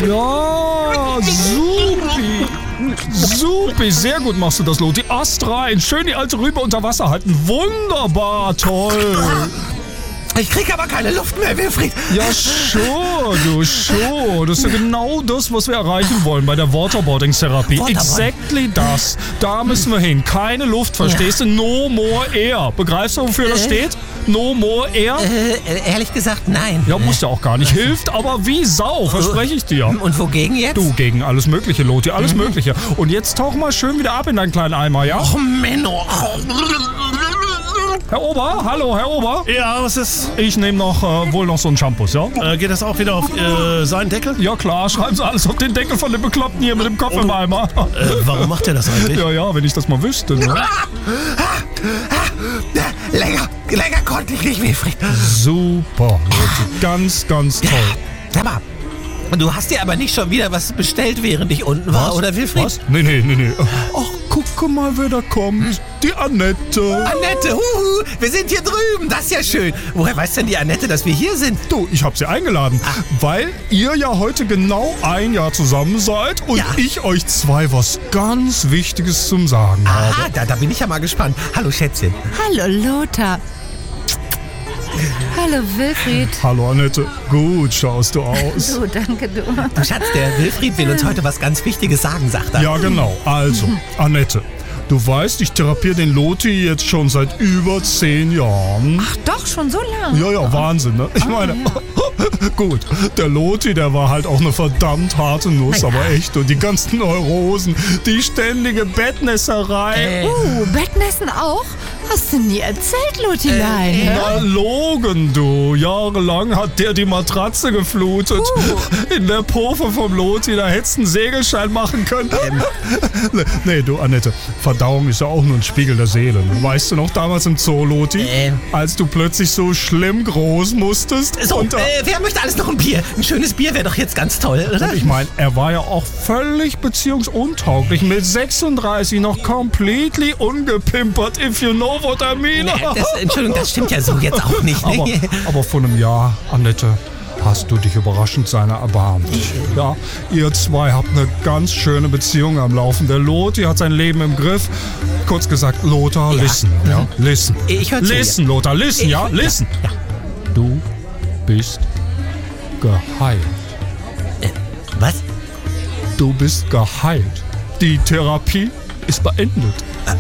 Ja, supi. Supi, sehr gut machst du das, Lotti. Ast rein, schön die alte Rübe unter Wasser halten. Wunderbar, toll. Ich krieg aber keine Luft mehr, Wilfried. Ja, schon. Das ist ja genau das, was wir erreichen wollen bei der Waterboarding-Therapie. Exactly das. Da müssen wir hin. Keine Luft, verstehst du? No more air. Begreifst du, wofür das steht? No more air? Ehrlich gesagt, nein. Ja, muss ja auch gar nicht. Hilft aber wie Sau, verspreche ich dir. Und wogegen jetzt? Du, gegen alles Mögliche, Lotti, alles Mögliche. Und jetzt tauch mal schön wieder ab in deinen kleinen Eimer, ja? Och, Menno. Herr Ober, hallo, Herr Ober. Ja, was ist? Ich nehme wohl noch so einen Shampoo, ja? Geht das auch wieder auf seinen Deckel? Ja klar, schreiben Sie alles auf den Deckel von dem Bekloppten hier mit dem Kopf im Eimer. Warum macht er das eigentlich? Ja, wenn ich das mal wüsste. Ne? Länger konnte ich nicht, Wilfried. Super, ganz, ganz toll. Sag mal, du hast dir aber nicht schon wieder was bestellt, während ich unten war, oder Wilfried? Was? Nee. Ach, guck mal, wer da kommt. Die Annette. Annette, wir sind hier drüben, das ist ja schön. Woher weiß denn die Annette, dass wir hier sind? Du, ich hab sie eingeladen, weil ihr ja heute genau ein Jahr zusammen seid und ich euch zwei was ganz Wichtiges zum Sagen habe. Da bin ich ja mal gespannt. Hallo, Schätzchen. Hallo, Lothar. Hallo, Wilfried. Hallo, Annette. Gut schaust du aus. So, danke, du. Du Schatz, der Wilfried will uns heute was ganz Wichtiges sagen, sagt er. Ja, genau. Also, Annette, du weißt, ich therapiere den Lotti jetzt schon seit über 10 Jahren. Ach doch, schon so lange? Ja, Wahnsinn, ne? Ich meine, gut, der Lotti, der war halt auch eine verdammt harte Nuss, aber echt. Und die ganzen Neurosen, die ständige Bettnässerei. Bettnässen auch? Hast du nie erzählt, Lottilein? Na, logen, du. Jahrelang hat der die Matratze geflutet. In der Pofe vom Lotti, da hättest du einen Segelschein machen können. Nee, du, Annette, Verdauung ist ja auch nur ein Spiegel der Seele. Ne? Weißt du noch, damals im Zoo, Lotti, als du plötzlich so schlimm groß musstest? So, und, wer möchte alles noch ein Bier? Ein schönes Bier wäre doch jetzt ganz toll, oder? Und ich meine, er war ja auch völlig beziehungsuntauglich. Mit 36 noch completely ungepimpert, if you know what I mean. Entschuldigung, das stimmt ja so jetzt auch nicht. Ne? Aber vor einem Jahr, Annette, hast du dich überraschend seiner erbarmt. Ja, ihr zwei habt eine ganz schöne Beziehung am Laufen. Der Lotti hat sein Leben im Griff. Kurz gesagt, Lothar, listen. Ja, listen. Ich höre zu. Listen, Lothar, listen, ja, listen. Ja. Du bist geheilt. Was? Du bist geheilt. Die Therapie ist beendet.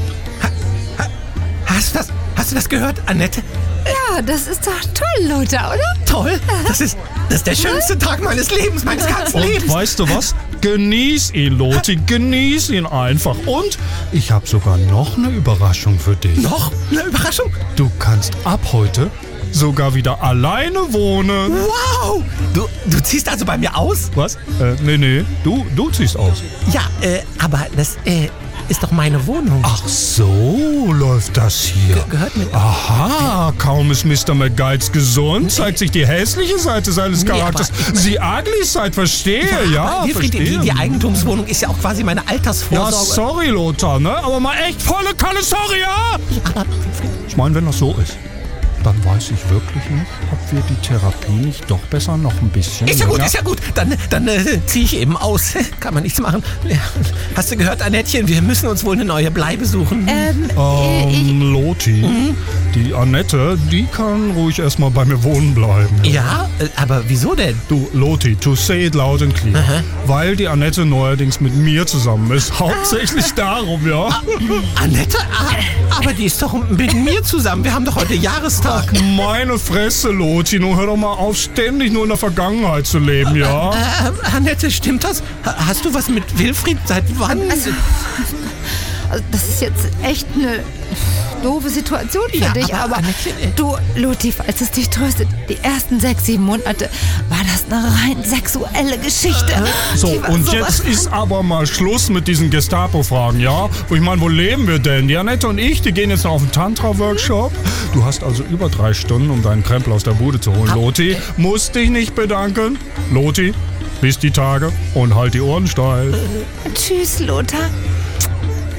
Hast du das gehört, Annette? Ja, das ist doch toll, Lothar, oder? Toll. Das ist der schönste Tag meines Lebens, meines ganzen Lebens. Und weißt du was? Genieß ihn, Lotti, genieß ihn einfach. Und ich habe sogar noch eine Überraschung für dich. Noch eine Überraschung? Du kannst ab heute sogar wieder alleine wohnen. Wow! Du ziehst also bei mir aus? Was? Nee, du ziehst aus. Ja, aber das ist doch meine Wohnung. Ach so, läuft das hier. Gehört mir. Aha, kaum ist Mr. McGuides gesund, zeigt sich die hässliche Seite seines Charakters. Sie ugly side, verstehe, ja, verstehe. Die Eigentumswohnung ist ja auch quasi meine Altersvorsorge. Ja, sorry, Lothar, ne? Aber mal echt volle Kanne, sorry, ja? Ich meine, wenn das so ist, dann weiß ich wirklich nicht, ob wir die Therapie nicht doch besser noch ein bisschen... Ist ja gut. Dann ziehe ich eben aus. Kann man nichts machen. Hast du gehört, Annettchen? Wir müssen uns wohl eine neue Bleibe suchen. Lotti, die Annette, die kann ruhig erstmal bei mir wohnen bleiben. Ja, aber wieso denn? Du, Lotti, to say it loud and clear. Weil die Annette neuerdings mit mir zusammen ist. Hauptsächlich darum, ja. Annette? Aber die ist doch mit mir zusammen. Wir haben doch heute Jahrestag. Ach, meine Fresse, Lotti. Nun hör doch mal auf, ständig nur in der Vergangenheit zu leben, ja? Annette, stimmt das? Hast du was mit Wilfried? Seit wann? Also, das ist jetzt echt eine doofe Situation für dich, aber du, Lotti, falls es dich tröstet, die ersten 6-7 Monate war das eine rein sexuelle Geschichte. So, und jetzt ist aber mal Schluss mit diesen Gestapo-Fragen, ja? Wo ich meine, wo leben wir denn? Die Annette und ich, die gehen jetzt noch auf einen Tantra-Workshop. Du hast also über 3 Stunden, um deinen Krempel aus der Bude zu holen, Lotti. Musst dich nicht bedanken. Lotti, bis die Tage und halt die Ohren steil. Tschüss, Lothar.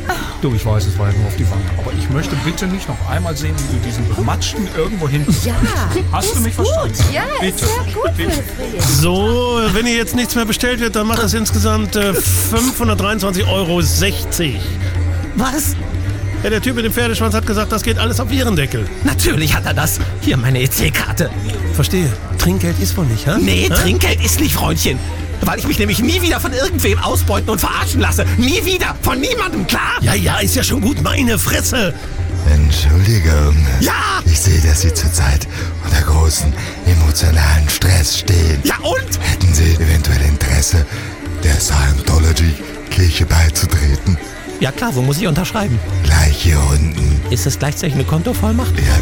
Du, ich weiß, es war ja nur auf die Wange, aber ich möchte bitte nicht noch einmal sehen, wie du diesen Bematschten irgendwo hinten. Ja, Hast du mich verstanden? Ja, Bitte. ist sehr gut, Bitte. Wilfried. So, wenn hier jetzt nichts mehr bestellt wird, dann macht das insgesamt 523,60 Euro. Was? Ja, der Typ mit dem Pferdeschwanz hat gesagt, das geht alles auf Ihren Deckel. Natürlich hat er das. Hier meine EC-Karte. Verstehe. Trinkgeld ist wohl nicht, hä? Nee, Trinkgeld ist nicht, Freundchen. Weil ich mich nämlich nie wieder von irgendwem ausbeuten und verarschen lasse. Nie wieder. Von niemandem, klar? Ja, ist ja schon gut. Meine Fresse. Entschuldigung. Ja! Ich sehe, dass Sie zurzeit unter großen emotionalen Stress stehen. Ja und? Hätten Sie eventuell Interesse, der Scientology-Kirche beizutreten? Ja klar, wo muss ich unterschreiben? Gleich hier unten. Ist das gleichzeitig eine Kontovollmacht? Ja,